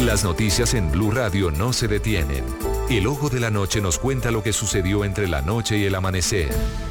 Las noticias en Blue Radio no se detienen. El Ojo de la Noche nos cuenta lo que sucedió entre la noche y el amanecer.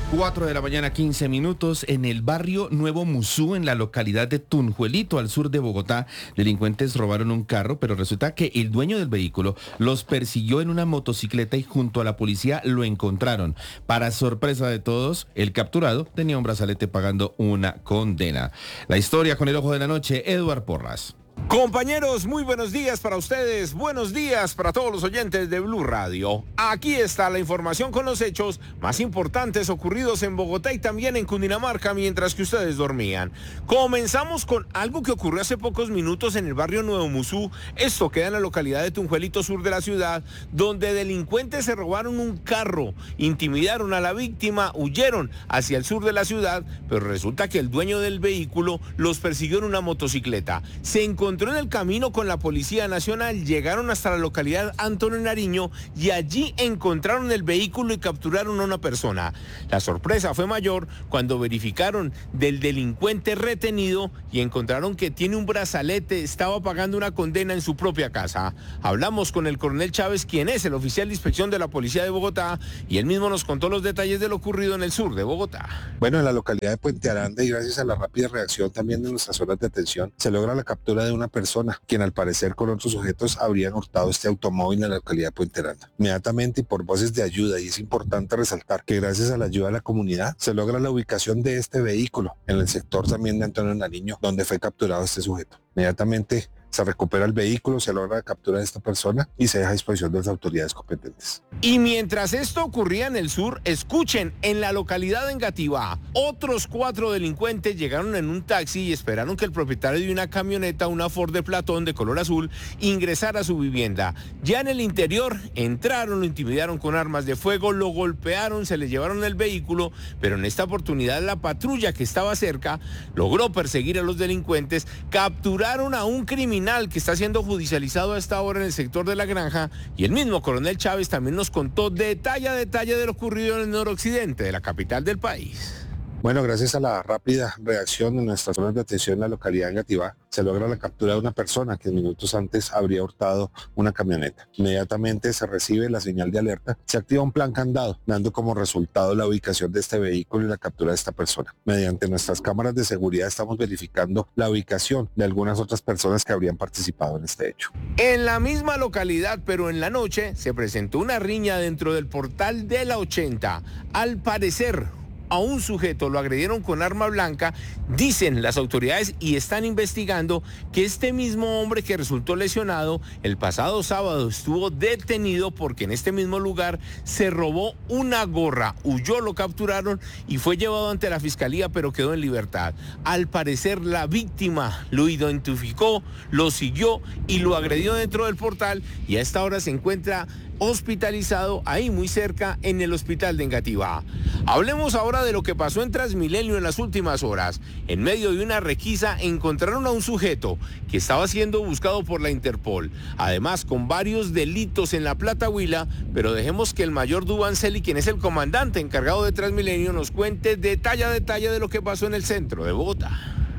4 de la mañana, 15 minutos, en el barrio Nuevo Musú, en la localidad de Tunjuelito, al sur de Bogotá, delincuentes robaron un carro, pero resulta que el dueño del vehículo los persiguió en una motocicleta y junto a la policía lo encontraron. Para sorpresa de todos, el capturado tenía un brazalete pagando una condena. La historia con el Ojo de la Noche, Eduard Porras. Compañeros, muy buenos días para ustedes, buenos días para todos los oyentes de Blue Radio. Aquí está la información con los hechos más importantes ocurridos en Bogotá y también en Cundinamarca mientras que ustedes dormían. Comenzamos con algo que ocurrió hace pocos minutos en el barrio Nuevo Musú. Esto queda en la localidad de Tunjuelito, sur de la ciudad, donde delincuentes se robaron un carro, intimidaron a la víctima, huyeron hacia el sur de la ciudad, pero resulta que el dueño del vehículo los persiguió en una motocicleta. Se encontró en el camino con la Policía Nacional, llegaron hasta la localidad Antonio Nariño y allí encontraron el vehículo y capturaron a una persona. La sorpresa fue mayor cuando verificaron del delincuente retenido y encontraron que tiene un brazalete, estaba pagando una condena en su propia casa. Hablamos con el coronel Chávez, quien es el oficial de inspección de la Policía de Bogotá, y él mismo nos contó los detalles de lo ocurrido en el sur de Bogotá. Bueno, en la localidad de Puente Aranda y gracias a la rápida reacción también de nuestras zonas de atención, se logra la captura de una persona, quien al parecer con otros sujetos habrían hurtado este automóvil en la localidad de Puente Aranda. Inmediatamente y por voces de ayuda, y es importante resaltar que gracias a la ayuda de la comunidad, se logra la ubicación de este vehículo en el sector también de Antonio Nariño, donde fue capturado este sujeto. Inmediatamente se recupera el vehículo, se logra la captura de esta persona y se deja a disposición de las autoridades competentes. Y mientras esto ocurría en el sur, escuchen, en la localidad de Engativá, otros 4 delincuentes llegaron en un taxi y esperaron que el propietario de una camioneta, una Ford de Platón de color azul, ingresara a su vivienda. Ya en el interior entraron, lo intimidaron con armas de fuego, lo golpearon, se le llevaron el vehículo, pero en esta oportunidad la patrulla que estaba cerca logró perseguir a los delincuentes, capturaron a un criminal que está siendo judicializado a esta hora en el sector de La Granja, y el mismo coronel Chávez también nos contó detalle a detalle de lo ocurrido en el noroccidente de la capital del país. Bueno, gracias a la rápida reacción de nuestras zonas de atención en la localidad de Engativá, se logra la captura de una persona que minutos antes habría hurtado una camioneta. Inmediatamente se recibe la señal de alerta, se activa un plan candado, dando como resultado la ubicación de este vehículo y la captura de esta persona. Mediante nuestras cámaras de seguridad estamos verificando la ubicación de algunas otras personas que habrían participado en este hecho. En la misma localidad, pero en la noche, se presentó una riña dentro del portal de la 80. Al parecer, a un sujeto lo agredieron con arma blanca, dicen las autoridades, y están investigando que este mismo hombre que resultó lesionado el pasado sábado estuvo detenido porque en este mismo lugar se robó una gorra, huyó, lo capturaron y fue llevado ante la fiscalía, pero quedó en libertad. Al parecer la víctima lo identificó, lo siguió y lo agredió dentro del portal, y a esta hora se encuentra hospitalizado ahí muy cerca en el hospital de Engativá. Hablemos ahora de lo que pasó en Transmilenio en las últimas horas. En medio de una requisa encontraron a un sujeto que estaba siendo buscado por la Interpol, además con varios delitos en la Plata Huila, pero dejemos que el mayor Dubanceli, quien es el comandante encargado de Transmilenio, nos cuente detalle a detalle de lo que pasó en el centro de Bogotá.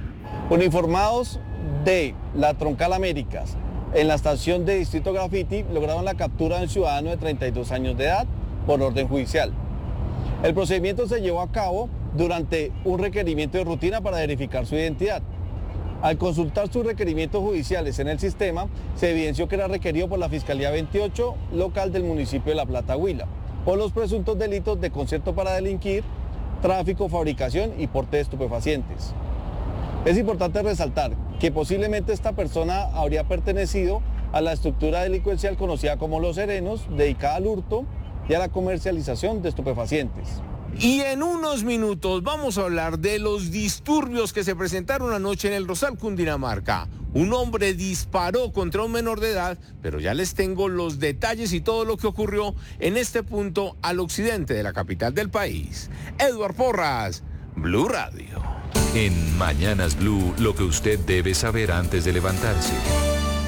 Uniformados de la Troncal Américas, en la estación de Distrito Graffiti, lograron la captura de un ciudadano de 32 años de edad por orden judicial. El procedimiento se llevó a cabo durante un requerimiento de rutina para verificar su identidad. Al consultar sus requerimientos judiciales en el sistema, se evidenció que era requerido por la Fiscalía 28 local del municipio de La Plata Huila, por los presuntos delitos de concierto para delinquir, tráfico, fabricación y porte de estupefacientes. Es importante resaltar que posiblemente esta persona habría pertenecido a la estructura delincuencial conocida como Los Serenos, dedicada al hurto y a la comercialización de estupefacientes. Y en unos minutos vamos a hablar de los disturbios que se presentaron anoche en el Rosal, Cundinamarca. Un hombre disparó contra un menor de edad, pero ya les tengo los detalles y todo lo que ocurrió en este punto al occidente de la capital del país. Eduard Porras, Blue Radio. En Mañanas Blue, lo que usted debe saber antes de levantarse.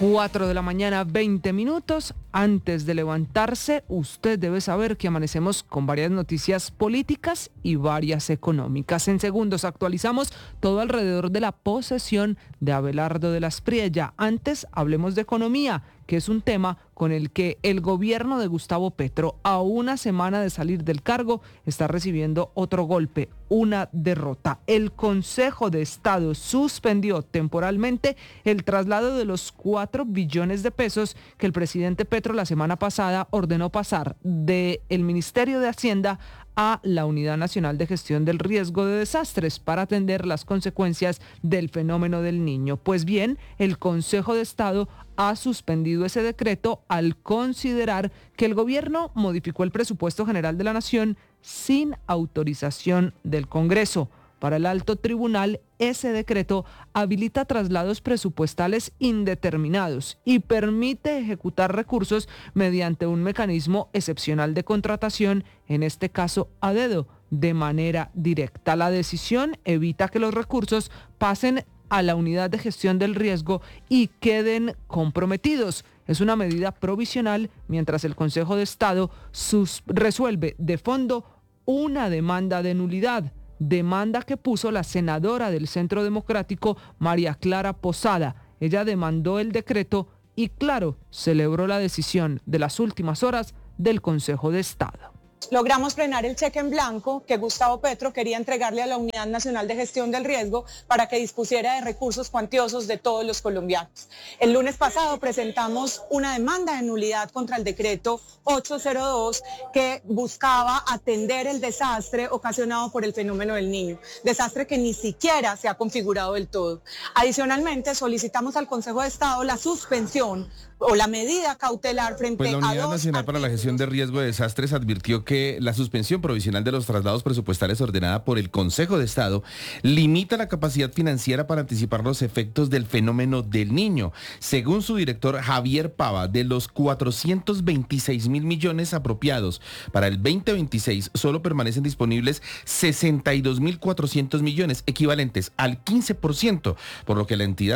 4 de la mañana, 20 minutos. Antes de levantarse, usted debe saber que amanecemos con varias noticias políticas y varias económicas. En segundos actualizamos todo alrededor de la posesión de Abelardo de la Espriella. Antes hablemos de economía, que es un tema con el que el gobierno de Gustavo Petro, a una semana de salir del cargo, está recibiendo otro golpe, una derrota. El Consejo de Estado suspendió temporalmente el traslado de los 4 billones de pesos que el presidente Petro la semana pasada ordenó pasar del Ministerio de Hacienda a la Unidad Nacional de Gestión del Riesgo de Desastres para atender las consecuencias del fenómeno del Niño. Pues bien, el Consejo de Estado ha suspendido ese decreto al considerar que el gobierno modificó el presupuesto general de la Nación sin autorización del Congreso. Para el alto tribunal, ese decreto habilita traslados presupuestales indeterminados y permite ejecutar recursos mediante un mecanismo excepcional de contratación, en este caso a dedo, de manera directa. La decisión evita que los recursos pasen a la unidad de gestión del riesgo y queden comprometidos. Es una medida provisional mientras el Consejo de Estado resuelve de fondo una demanda de nulidad. Demanda que puso la senadora del Centro Democrático, María Clara Posada. Ella demandó el decreto y, claro, celebró la decisión de las últimas horas del Consejo de Estado. Logramos frenar el cheque en blanco que Gustavo Petro quería entregarle a la Unidad Nacional de Gestión del Riesgo para que dispusiera de recursos cuantiosos de todos los colombianos. El lunes pasado presentamos una demanda de nulidad contra el decreto 802 que buscaba atender el desastre ocasionado por el fenómeno del Niño, desastre que ni siquiera se ha configurado del todo. Adicionalmente, solicitamos al Consejo de Estado la suspensión o la medida cautelar frente a la Unidad dos Nacional para la Gestión de Riesgo de Desastres advirtió que la suspensión provisional de los traslados presupuestales ordenada por el Consejo de Estado limita la capacidad financiera para anticipar los efectos del fenómeno del Niño. Según su director Javier Pava, de los 426.000 millones apropiados para el 2026, solo permanecen disponibles 62.400 millones, equivalentes al 15%, por lo que la entidad